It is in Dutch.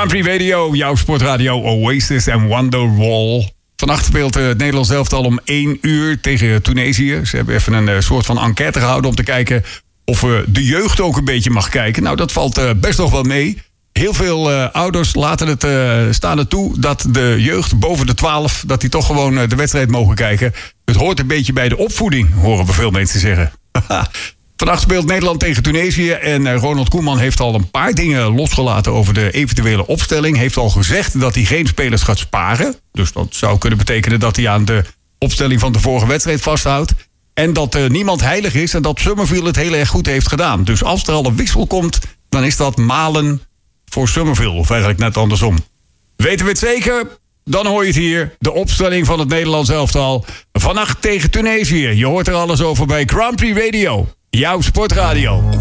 Grand Prix Radio, jouw sportradio Oasis en Wonderwall. Vannacht speelt het Nederlands elftal om 1 uur tegen Tunesië. Ze hebben even een soort van enquête gehouden om te kijken of de jeugd ook een beetje mag kijken. Nou, dat valt best nog wel mee. Heel veel ouders laten het staan er toe dat de jeugd boven de 12... dat die toch gewoon de wedstrijd mogen kijken. Het hoort een beetje bij de opvoeding, horen we veel mensen zeggen. Vannacht speelt Nederland tegen Tunesië en Ronald Koeman heeft al een paar dingen losgelaten over de eventuele opstelling. Heeft al gezegd dat hij geen spelers gaat sparen. Dus dat zou kunnen betekenen dat hij aan de opstelling van de vorige wedstrijd vasthoudt. En dat niemand heilig is en dat Summerville het heel erg goed heeft gedaan. Dus als er al een wissel komt, dan is dat malen voor Summerville. Of eigenlijk net andersom. Weten we het zeker? Dan hoor je het hier. De opstelling van het Nederlands elftal. Vannacht tegen Tunesië. Je hoort er alles over bij Grand Prix Radio. Jouw sportradio.